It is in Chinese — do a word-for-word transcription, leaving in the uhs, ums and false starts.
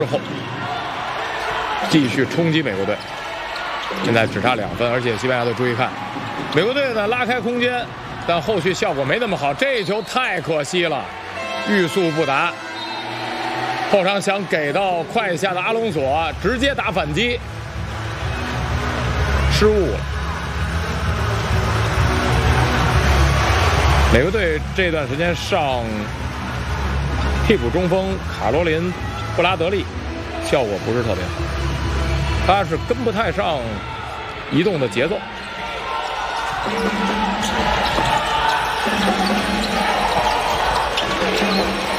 之后继续冲击美国队，现在只差两分，而且西班牙队注意看，美国队呢拉开空间，但后续效果没那么好。这一球太可惜了，欲速不达，后场想给到快下的阿隆索，直接打反击，失误了。美国队这段时间上替补中锋卡罗琳·布拉德利，效果不是特别好，他是跟不太上移动的节奏。